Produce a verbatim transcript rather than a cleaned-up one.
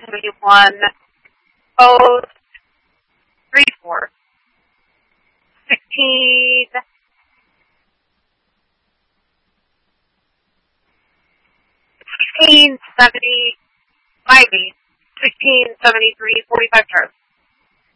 seventy-one, oh, three, four. sixteen, sixteen seventy, maybe, sixteen seventy-three, forty-five charts.